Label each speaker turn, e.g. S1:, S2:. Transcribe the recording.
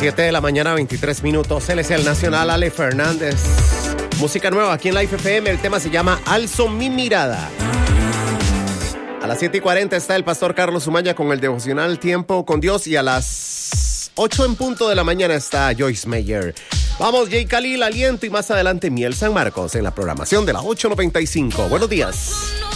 S1: 7 de la mañana, 23 minutos. Él es el Nacional Ale Fernández. Música nueva aquí en Life FM. El tema se llama Alzo mi mirada. A las 7:40 está el pastor Carlos Umaña con el devocional Tiempo con Dios. Y a las 8 en punto de la mañana está Joyce Meyer. Vamos, Jay Khalil, Aliento y más adelante Miel San Marcos en la programación de la 8:95. Buenos días.